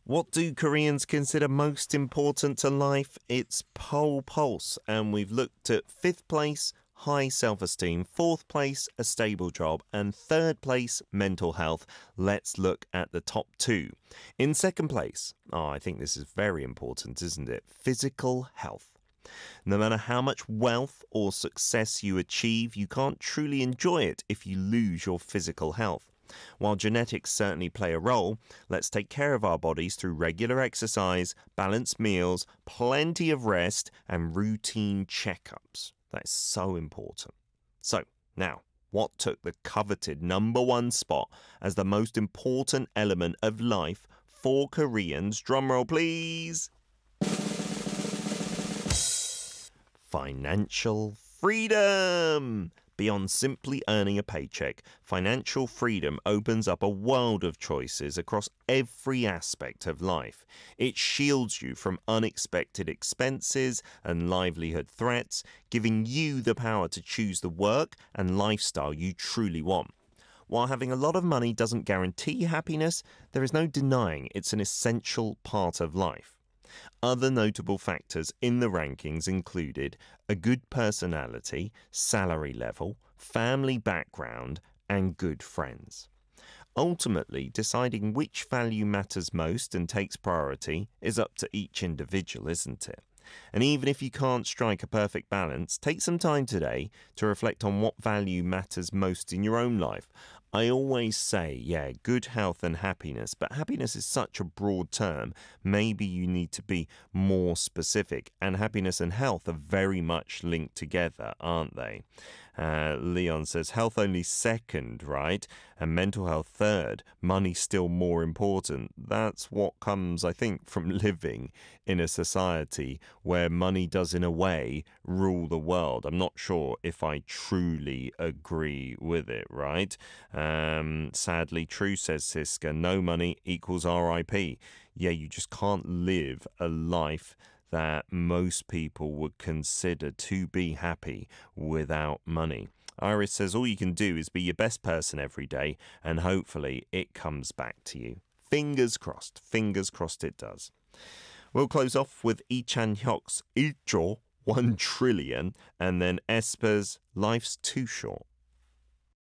What do Koreans consider most important to life? It's pole pulse, and we've looked at fifth place, high self-esteem, fourth place, a stable job, and third place, mental health. Let's look at the top two. In second place, I think this is very important, isn't it? Physical health. No matter how much wealth or success you achieve, you can't truly enjoy it if you lose your physical health. While genetics certainly play a role, let's take care of our bodies through regular exercise, balanced meals, plenty of rest, and routine checkups. That's so important. So, now, what took the coveted #1 spot as the most important element of life for Koreans? Drumroll, please. Financial freedom! Beyond simply earning a paycheck, financial freedom opens up a world of choices across every aspect of life. It shields you from unexpected expenses and livelihood threats, giving you the power to choose the work and lifestyle you truly want. While having a lot of money doesn't guarantee happiness, there is no denying it's an essential part of life. Other notable factors in the rankings included a good personality, salary level, family background, and good friends. Ultimately, deciding which value matters most and takes priority is up to each individual, isn't it? And even if you can't strike a perfect balance, take some time today to reflect on what value matters most in your own life. I always say, good health and happiness, but happiness is such a broad term. Maybe you need to be more specific. And happiness and health are very much linked together, aren't they? Leon says health only second, right? And mental health third. Money still more important. That's what comes, I think, from living in a society where money does, in a way, rule the world. I'm not sure if I truly agree with it, right? Sadly true, says Siska. No money equals RIP. Yeah, you just can't live a life that most people would consider to be happy without money. Iris says all you can do is be your best person every day, and hopefully it comes back to you. Fingers crossed it does. We'll close off with Lee Chan-hyuk's 1조, 1 trillion, and then Esper's Life's Too Short.